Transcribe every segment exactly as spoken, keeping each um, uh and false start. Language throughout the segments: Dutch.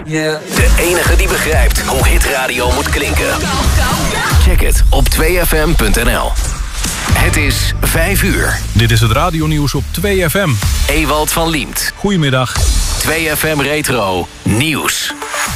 Yeah. De enige die begrijpt hoe hitradio moet klinken. Check het op twee f m punt n l. Het is vijf uur. Dit is het radionieuws op twee F M. Ewald van Liemt. Goedemiddag. twee F M Retro Nieuws.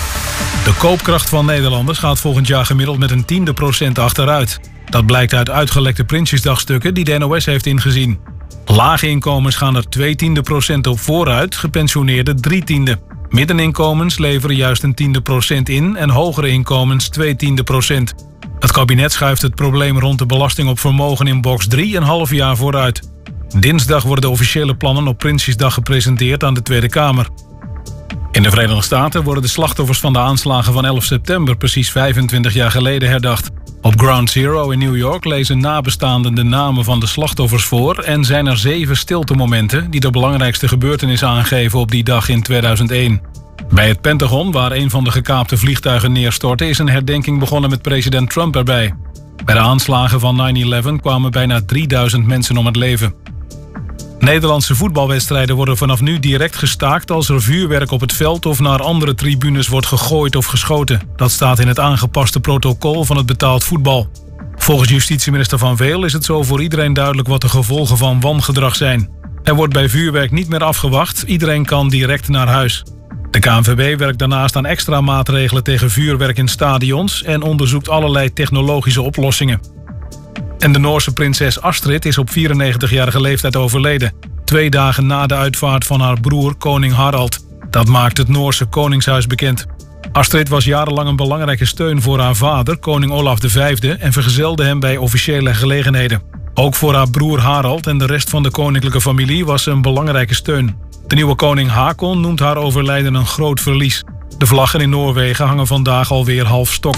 De koopkracht van Nederlanders gaat volgend jaar gemiddeld met een tiende procent achteruit. Dat blijkt uit uitgelekte Prinsjesdagstukken die de N O S heeft ingezien. Lage inkomens gaan er twee tiende procent op vooruit, gepensioneerden drie tiende. Middeninkomens leveren juist een tiende procent in en hogere inkomens twee tiende procent. Het kabinet schuift het probleem rond de belasting op vermogen in box drie een half jaar vooruit. Dinsdag worden de officiële plannen op Prinsjesdag gepresenteerd aan de Tweede Kamer. In de Verenigde Staten worden de slachtoffers van de aanslagen van elf september precies vijfentwintig jaar geleden herdacht. Op Ground Zero in New York lezen nabestaanden de namen van de slachtoffers voor en zijn er zeven stiltemomenten die de belangrijkste gebeurtenissen aangeven op die dag in tweeduizend één. Bij het Pentagon, waar een van de gekaapte vliegtuigen neerstortte, is een herdenking begonnen met president Trump erbij. Bij de aanslagen van nine eleven kwamen bijna drieduizend mensen om het leven. Nederlandse voetbalwedstrijden worden vanaf nu direct gestaakt als er vuurwerk op het veld of naar andere tribunes wordt gegooid of geschoten. Dat staat in het aangepaste protocol van het betaald voetbal. Volgens justitieminister Van Veel is het zo voor iedereen duidelijk wat de gevolgen van wangedrag zijn. Er wordt bij vuurwerk niet meer afgewacht, iedereen kan direct naar huis. De K N V B werkt daarnaast aan extra maatregelen tegen vuurwerk in stadions en onderzoekt allerlei technologische oplossingen. En de Noorse prinses Astrid is op vierennegentigjarige leeftijd overleden. Twee dagen na de uitvaart van haar broer, koning Harald. Dat maakt het Noorse koningshuis bekend. Astrid was jarenlang een belangrijke steun voor haar vader, koning Olaf de Vijfde... en vergezelde hem bij officiële gelegenheden. Ook voor haar broer Harald en de rest van de koninklijke familie was ze een belangrijke steun. De nieuwe koning Haakon noemt haar overlijden een groot verlies. De vlaggen in Noorwegen hangen vandaag alweer half stok.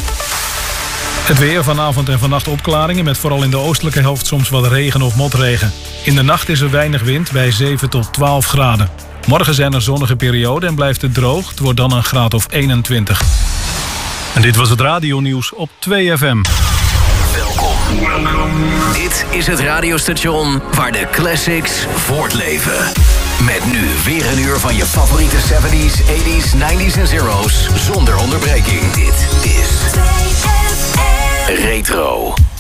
Het weer, vanavond en vannacht opklaringen met vooral in de oostelijke helft soms wat regen of motregen. In de nacht is er weinig wind bij zeven tot twaalf graden. Morgen zijn er zonnige perioden en blijft het droog. Het wordt dan een graad of eenentwintig. En dit was het radionieuws op twee F M. Welkom. Dit is het radiostation waar de classics voortleven. Met nu weer een uur van je favoriete zeventies, tachtiger, negentiger en zero's zonder onderbreking. Dit is Retro.